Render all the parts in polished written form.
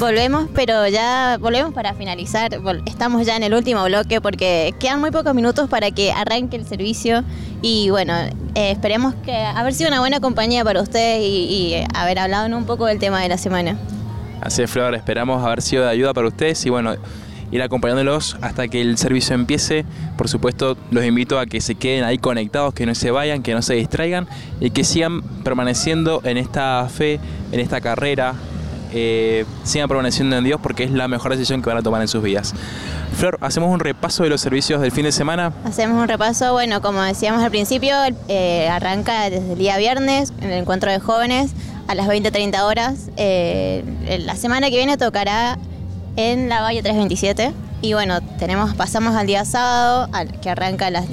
Volvemos, pero ya volvemos para finalizar. Estamos ya en el último bloque porque quedan muy pocos minutos para que arranque el servicio. Y bueno, esperemos que haber sido una buena compañía para ustedes y haber hablado un poco del tema de la semana. Así es, Flor, esperamos haber sido de ayuda para ustedes y bueno, ir acompañándolos hasta que el servicio empiece. Por supuesto, los invito a que se queden ahí conectados, que no se vayan, que no se distraigan y que sigan permaneciendo en esta fe, en esta carrera. Sigan permaneciendo en Dios porque es la mejor decisión que van a tomar en sus vidas. Flor, ¿hacemos un repaso de los servicios del fin de semana? Hacemos un repaso, bueno, como decíamos al principio, arranca desde el día viernes en el encuentro de jóvenes a las 20:30 horas. La semana que viene tocará en la Valle 327 y bueno, pasamos al día sábado que arranca a las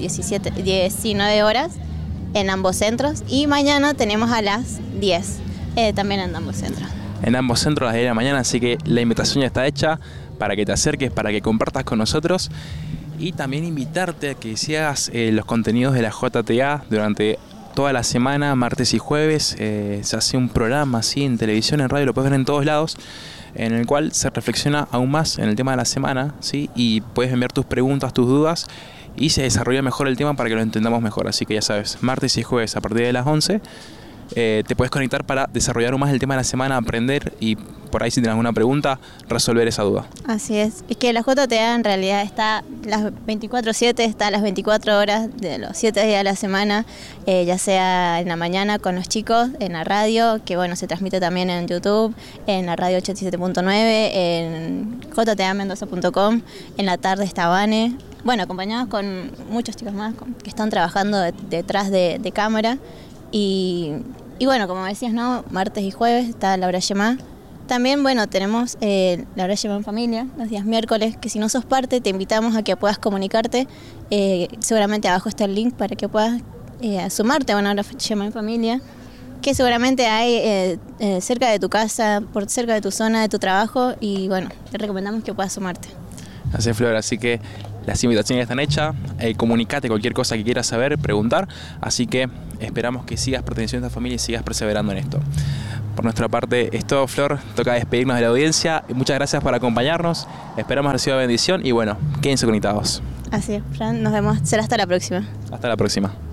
19 horas en ambos centros y mañana tenemos a las 10 también en ambos centros. En ambos centros a las 10 de la mañana, así que la invitación ya está hecha para que te acerques, para que compartas con nosotros y también invitarte a que sigas los contenidos de la JTA durante toda la semana, martes y jueves. Se hace un programa así en televisión, en radio, lo puedes ver en todos lados, en el cual se reflexiona aún más en el tema de la semana, ¿sí? Y puedes enviar tus preguntas, tus dudas y se desarrolla mejor el tema para que lo entendamos mejor. Así que ya sabes, martes y jueves a partir de las 11 te puedes conectar para desarrollar aún más el tema de la semana, aprender y por ahí si tienes alguna pregunta, resolver esa duda. Así es que la JTA en realidad está las 24/7, está las 24 horas de los 7 días de la semana, ya sea en la mañana con los chicos, en la radio, que bueno, se transmite también en YouTube, en la radio 87.9, en jtamendoza.com, en la tarde está Vane, bueno, acompañados con muchos chicos más que están trabajando detrás de cámara. Y bueno, como decías, ¿no? Martes y jueves está la hora Yemá. También, bueno, tenemos la hora Yemá en familia, los días miércoles, que si no sos parte, te invitamos a que puedas comunicarte. Seguramente abajo está el link para que puedas sumarte a una hora Yemá en familia, que seguramente hay cerca de tu casa, por cerca de tu zona, de tu trabajo, y bueno, te recomendamos que puedas sumarte. Así es, Flor, así que las invitaciones ya están hechas, comunicate cualquier cosa que quieras saber, preguntar, así que esperamos que sigas perteneciendo a esta familia y sigas perseverando en esto. Por nuestra parte es todo, Flor, toca despedirnos de la audiencia, muchas gracias por acompañarnos, esperamos haber sido de bendición y bueno, quédense conectados. Así es, Fran, nos vemos, será hasta la próxima. Hasta la próxima.